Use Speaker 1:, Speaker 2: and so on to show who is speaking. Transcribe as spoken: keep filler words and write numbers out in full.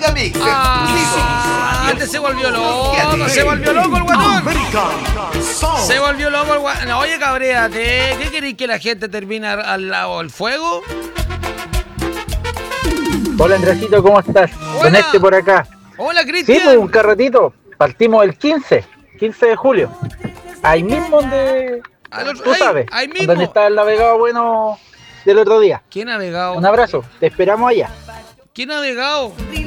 Speaker 1: Ah, este se volvió loco, se volvió loco el guatón. Se volvió loco el guatón. No, oye, cabréate, ¿qué queréis que la gente termine al lado del fuego?
Speaker 2: Hola Andresito, ¿cómo estás?
Speaker 1: Hola.
Speaker 2: Con este por acá.
Speaker 1: Hola,
Speaker 2: Sí,
Speaker 1: Cristian.
Speaker 2: pues un carretito. Partimos el quince, quince de julio. Ahí mismo donde,
Speaker 1: Al otro-
Speaker 2: tú
Speaker 1: ahí,
Speaker 2: sabes,
Speaker 1: ahí mismo.
Speaker 2: donde está el navegado bueno del otro día.
Speaker 1: ¿Qué navegado?
Speaker 2: Un abrazo, te esperamos allá.
Speaker 1: ¿Qué navegado?